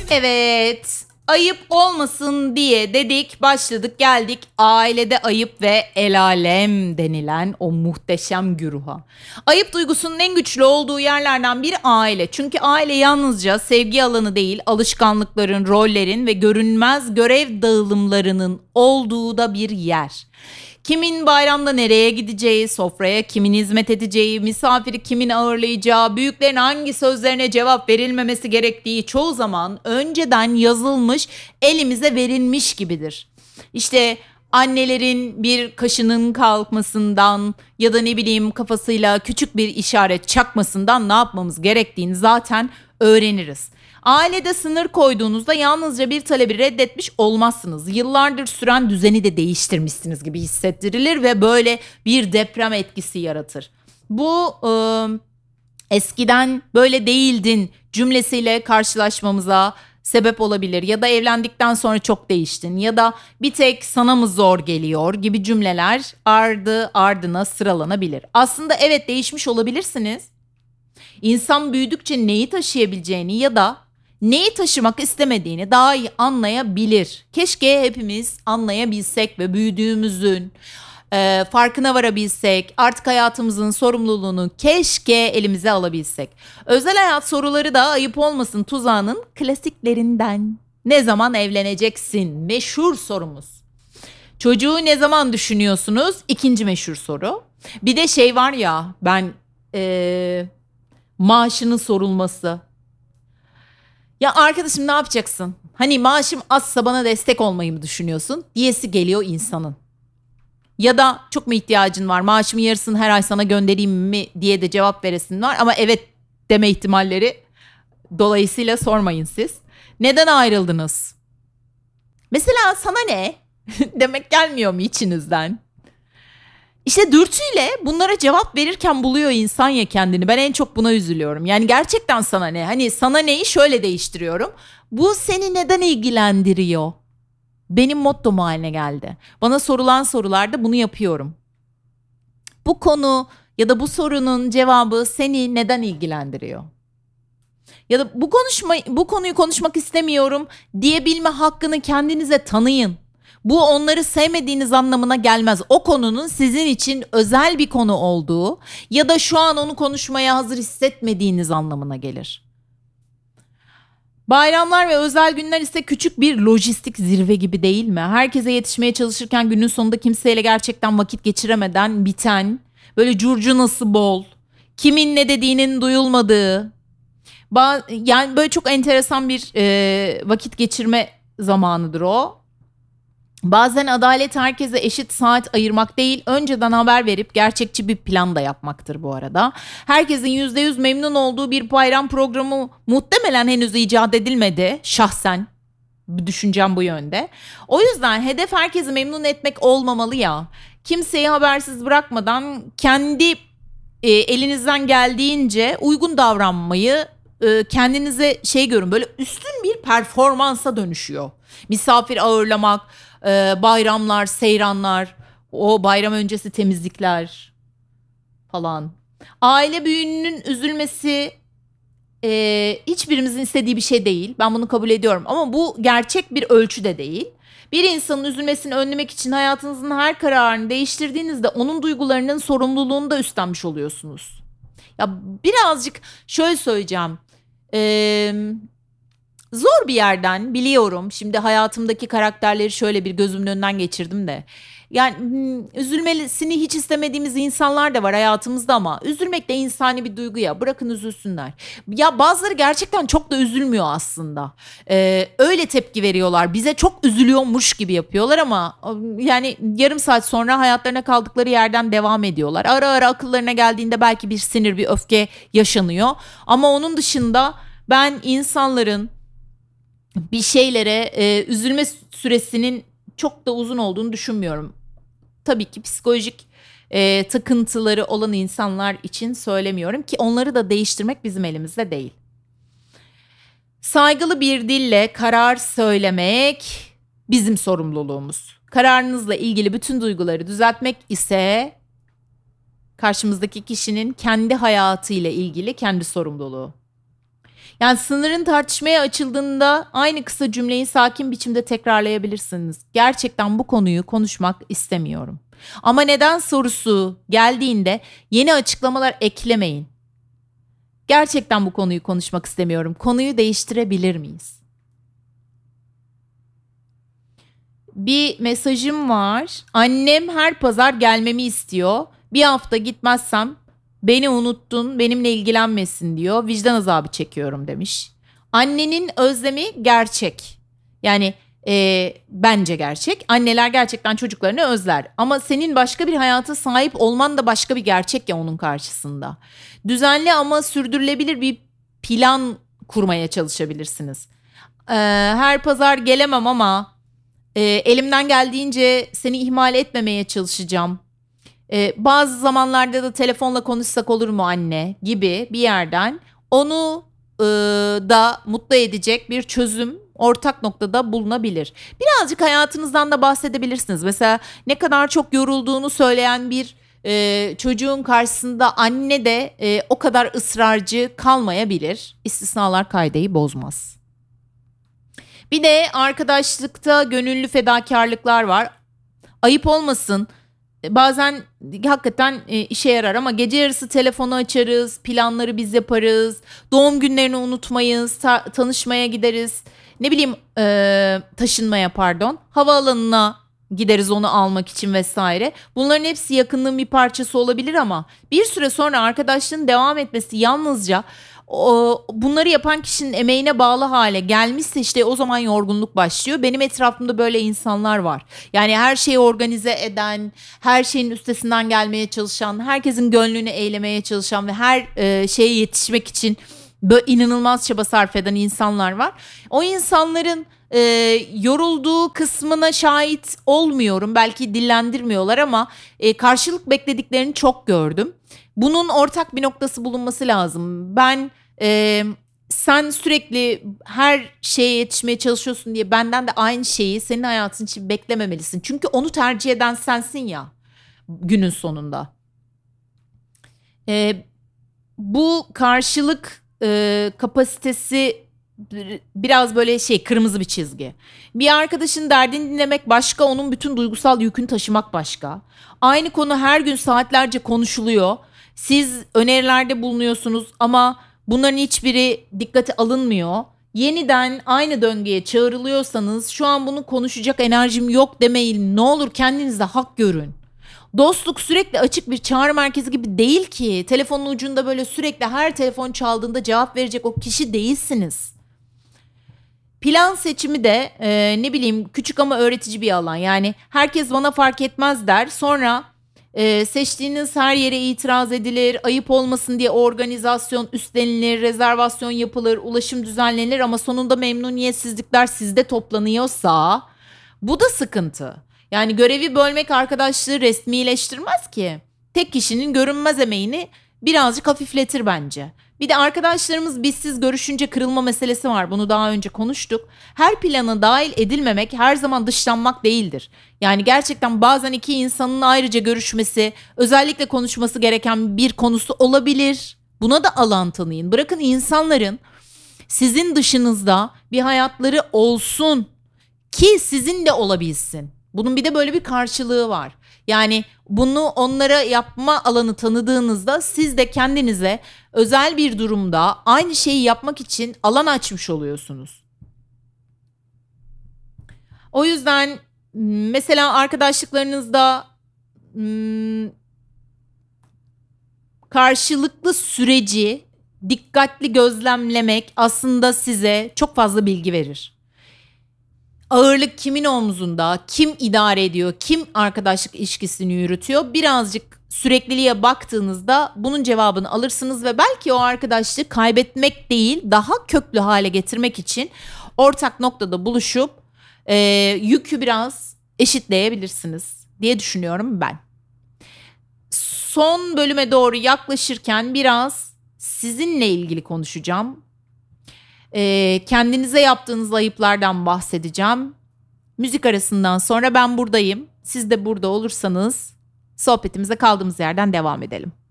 Evet, ayıp olmasın diye dedik, başladık geldik ailede ayıp ve el alem denilen o muhteşem güruha. Ayıp duygusunun en güçlü olduğu yerlerden biri aile. Çünkü aile yalnızca sevgi alanı değil, alışkanlıkların, rollerin ve görünmez görev dağılımlarının olduğu da bir yer. Kimin bayramda nereye gideceği, sofraya kimin hizmet edeceği, misafiri kimin ağırlayacağı, büyüklerin hangi sözlerine cevap verilmemesi gerektiği çoğu zaman önceden yazılmış, elimize verilmiş gibidir. İşte annelerin bir kaşının kalkmasından ya da ne bileyim kafasıyla küçük bir işaret çakmasından ne yapmamız gerektiğini zaten öğreniriz. Ailede sınır koyduğunuzda yalnızca bir talebi reddetmiş olmazsınız. Yıllardır süren düzeni de değiştirmişsiniz gibi hissettirilir ve böyle bir deprem etkisi yaratır. Bu eskiden böyle değildin cümlesiyle karşılaşmamıza sebep olabilir. Ya da evlendikten sonra çok değiştin ya da bir tek sana mı zor geliyor gibi cümleler ardı ardına sıralanabilir. Aslında evet değişmiş olabilirsiniz. İnsan büyüdükçe neyi taşıyabileceğini ya da neyi taşımak istemediğini daha iyi anlayabilir. Keşke hepimiz anlayabilsek ve büyüdüğümüzün farkına varabilsek, artık hayatımızın sorumluluğunu keşke elimize alabilsek. Özel hayat soruları da ayıp olmasın tuzağının klasiklerinden. Ne zaman evleneceksin? Meşhur sorumuz. Çocuğu ne zaman düşünüyorsunuz? İkinci meşhur soru. Bir de şey var ya maaşının sorulması. Ya arkadaşım ne yapacaksın? Hani maaşım azsa bana destek olmayı mı düşünüyorsun? Diyesi geliyor insanın. Ya da çok mu ihtiyacın var? Maaşımın yarısını her ay sana göndereyim mi diye de cevap veresin var. Ama evet deme ihtimalleri dolayısıyla sormayın siz. Neden ayrıldınız? Mesela sana ne? Demek gelmiyor mu içinizden? İşte dürtüyle bunlara cevap verirken buluyor insan ya kendini. Ben en çok buna üzülüyorum. Yani gerçekten sana ne? Hani sana neyi şöyle değiştiriyorum. Bu seni neden ilgilendiriyor? Benim mottom haline geldi. Bana sorulan sorularda bunu yapıyorum. Bu konu ya da bu sorunun cevabı seni neden ilgilendiriyor? Ya da bu konuyu konuşmak istemiyorum diyebilme hakkını kendinize tanıyın. Bu onları sevmediğiniz anlamına gelmez. O konunun sizin için özel bir konu olduğu ya da şu an onu konuşmaya hazır hissetmediğiniz anlamına gelir. Bayramlar ve özel günler ise küçük bir lojistik zirve gibi değil mi? Herkese yetişmeye çalışırken günün sonunda kimseyle gerçekten vakit geçiremeden biten, böyle curcunası bol, kimin ne dediğinin duyulmadığı, yani böyle çok enteresan bir vakit geçirme zamanıdır o. Bazen adalet herkese eşit saat ayırmak değil, önceden haber verip gerçekçi bir plan da yapmaktır bu arada. Herkesin %100 memnun olduğu bir bayram programı muhtemelen henüz icat edilmedi şahsen. Düşüncem bu yönde. O yüzden hedef herkesi memnun etmek olmamalı ya. Kimseyi habersiz bırakmadan kendi elinizden geldiğince uygun davranmayı kendinize görün. Böyle üstün bir performansa dönüşüyor. Misafir ağırlamak, bayramlar, seyranlar, o bayram öncesi temizlikler falan. Aile büyüğünün üzülmesi hiçbirimizin istediği bir şey değil. Ben bunu kabul ediyorum ama bu gerçek bir ölçü de değil. Bir insanın üzülmesini önlemek için hayatınızın her kararını değiştirdiğinizde onun duygularının sorumluluğunu da üstlenmiş oluyorsunuz. Ya birazcık şöyle söyleyeceğim. Zor bir yerden biliyorum. Şimdi hayatımdaki karakterleri şöyle bir gözümün önünden geçirdim de. Yani üzülmesini hiç istemediğimiz insanlar da var hayatımızda ama üzülmek de insani bir duygu ya. Bırakın üzülsünler. Ya bazıları gerçekten çok da üzülmüyor aslında. Öyle tepki veriyorlar. Bize çok üzülüyormuş gibi yapıyorlar ama yani yarım saat sonra hayatlarına kaldıkları yerden devam ediyorlar. Ara ara akıllarına geldiğinde belki bir sinir, bir öfke yaşanıyor. Ama onun dışında ben insanların bir şeylere üzülme süresinin çok da uzun olduğunu düşünmüyorum. Tabii ki psikolojik takıntıları olan insanlar için söylemiyorum ki onları da değiştirmek bizim elimizde değil. Saygılı bir dille karar söylemek bizim sorumluluğumuz. Kararınızla ilgili bütün duyguları düzeltmek ise karşımızdaki kişinin kendi hayatıyla ilgili kendi sorumluluğu. Yani sınırın tartışmaya açıldığında aynı kısa cümleyi sakin biçimde tekrarlayabilirsiniz. Gerçekten bu konuyu konuşmak istemiyorum. Ama neden sorusu geldiğinde yeni açıklamalar eklemeyin. Gerçekten bu konuyu konuşmak istemiyorum. Konuyu değiştirebilir miyiz? Bir mesajım var. Annem her pazar gelmemi istiyor. Bir hafta gitmezsem beni unuttun, benimle ilgilenmesin diyor. Vicdan azabı çekiyorum demiş. Annenin özlemi gerçek. Yani bence gerçek. Anneler gerçekten çocuklarını özler. Ama senin başka bir hayata sahip olman da başka bir gerçek ya onun karşısında. Düzenli ama sürdürülebilir bir plan kurmaya çalışabilirsiniz. Her pazar gelemem ama elimden geldiğince seni ihmal etmemeye çalışacağım. Bazı zamanlarda da telefonla konuşsak olur mu anne gibi bir yerden onu da mutlu edecek bir çözüm ortak noktada bulunabilir. Birazcık hayatınızdan da bahsedebilirsiniz. Mesela ne kadar çok yorulduğunu söyleyen bir çocuğun karşısında anne de o kadar ısrarcı kalmayabilir. İstisnalar kaideyi bozmaz. Bir de arkadaşlıkta gönüllü fedakarlıklar var. Ayıp olmasın. Bazen hakikaten işe yarar ama gece yarısı telefonu açarız, planları biz yaparız, doğum günlerini unutmayız, tanışmaya gideriz, ne bileyim taşınmaya pardon, havaalanına gideriz onu almak için vesaire. Bunların hepsi yakınlığın bir parçası olabilir ama bir süre sonra arkadaşlığın devam etmesi yalnızca bunları yapan kişinin emeğine bağlı hale gelmişse işte o zaman yorgunluk başlıyor. Benim etrafımda böyle insanlar var. Yani her şeyi organize eden, her şeyin üstesinden gelmeye çalışan, herkesin gönlünü eğlemeye çalışan ve her şeye yetişmek için böyle inanılmaz çaba sarf eden insanlar var. O insanların yorulduğu kısmına şahit olmuyorum. Belki dillendirmiyorlar ama karşılık beklediklerini çok gördüm. Bunun ortak bir noktası bulunması lazım. Sen sürekli her şeye yetişmeye çalışıyorsun diye benden de aynı şeyi senin hayatın için beklememelisin. Çünkü onu tercih eden sensin ya günün sonunda. Bu karşılık kapasitesi biraz böyle kırmızı bir çizgi. Bir arkadaşın derdini dinlemek başka, onun bütün duygusal yükünü taşımak başka. Aynı konu her gün saatlerce konuşuluyor. Siz önerilerde bulunuyorsunuz ama bunların hiçbiri dikkate alınmıyor. Yeniden aynı döngüye çağrılıyorsanız şu an bunu konuşacak enerjim yok demeyin. Ne olur kendinize hak görün. Dostluk sürekli açık bir çağrı merkezi gibi değil ki. Telefonun ucunda böyle sürekli her telefon çaldığında cevap verecek o kişi değilsiniz. Plan seçimi de ne bileyim küçük ama öğretici bir alan. Yani herkes bana fark etmez der. Sonra seçtiğiniz her yere itiraz edilir. Ayıp olmasın diye organizasyon üstlenilir, rezervasyon yapılır, ulaşım düzenlenir ama sonunda memnuniyetsizlikler sizde toplanıyorsa bu da sıkıntı. Yani görevi bölmek arkadaşlığı resmileştirmez ki. Tek kişinin görünmez emeğini birazcık hafifletir bence. Bir de arkadaşlarımız bizsiz görüşünce kırılma meselesi var. Bunu daha önce konuştuk. Her plana dahil edilmemek her zaman dışlanmak değildir. Yani gerçekten bazen iki insanın ayrıca görüşmesi, özellikle konuşması gereken bir konusu olabilir. Buna da alan tanıyın. Bırakın insanların sizin dışınızda bir hayatları olsun ki sizin de olabilsin. Bunun bir de böyle bir karşılığı var. Yani bunu onlara yapma alanı tanıdığınızda siz de kendinize özel bir durumda aynı şeyi yapmak için alan açmış oluyorsunuz. O yüzden mesela arkadaşlıklarınızda karşılıklı süreci dikkatli gözlemlemek aslında size çok fazla bilgi verir. Ağırlık kimin omzunda, kim idare ediyor, kim arkadaşlık ilişkisini yürütüyor? Birazcık sürekliliğe baktığınızda bunun cevabını alırsınız ve belki o arkadaşlığı kaybetmek değil, daha köklü hale getirmek için ortak noktada buluşup yükü biraz eşitleyebilirsiniz diye düşünüyorum ben. Son bölüme doğru yaklaşırken biraz sizinle ilgili konuşacağım. Kendinize yaptığınız ayıplardan bahsedeceğim. Müzik arasından sonra ben buradayım. Siz de burada olursanız sohbetimize kaldığımız yerden devam edelim.